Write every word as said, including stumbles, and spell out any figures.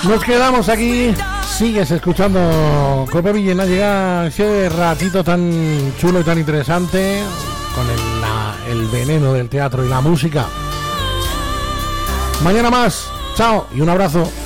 Nos quedamos aquí. Sigues escuchando Cope Villena. Llega ese ratito tan chulo y tan interesante con el, la, el veneno del teatro y la música. Mañana más. Chao y un abrazo.